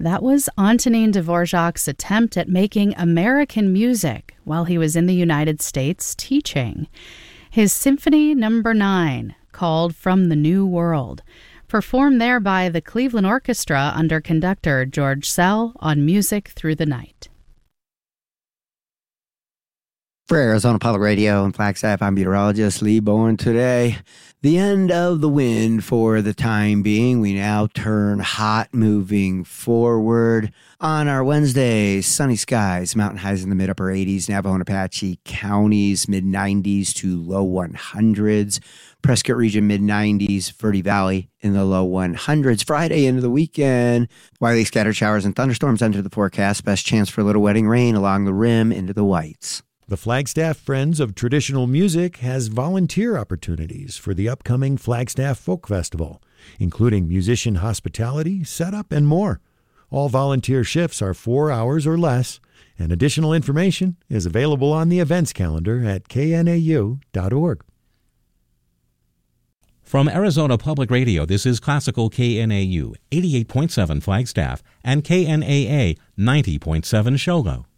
That was Antonin Dvorak's attempt at making American music while he was in the United States teaching. His Symphony No. 9, called From the New World, performed there by the Cleveland Orchestra under conductor George Szell on Music Through the Night. For Arizona Public Radio and Flagstaff, I'm meteorologist Lee Bourne. Today, the end of the wind for the time being. We now turn hot moving forward. On our Wednesday, sunny skies, mountain highs in the mid-upper 80s, Navajo and Apache counties, mid-90s to low 100s. Prescott region, mid-90s, Verde Valley in the low 100s. Friday into the weekend, widely scattered showers and thunderstorms enter the forecast. Best chance for a little wetting rain along the rim into the whites. The Flagstaff Friends of Traditional Music has volunteer opportunities for the upcoming Flagstaff Folk Festival, including musician hospitality, setup, and more. All volunteer shifts are 4 hours or less, and additional information is available on the events calendar at knau.org. From Arizona Public Radio, this is Classical KNAU 88.7 Flagstaff and KNAA 90.7 Shogo.